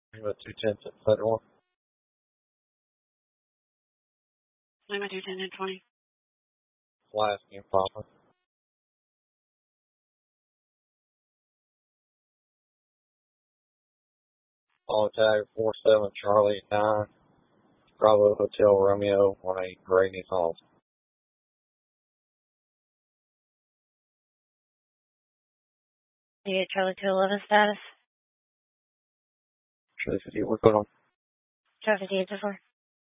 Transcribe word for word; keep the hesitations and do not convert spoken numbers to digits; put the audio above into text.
Lima two ten at Federal. Lima two ten and twenty. Last name Papa. All tag four seven Charlie nine. Bravo Hotel Romeo one eight Graney Halls. You get Charlie two eleven status? Charlie fifty, we're going on. Charlie fifty-eight to four.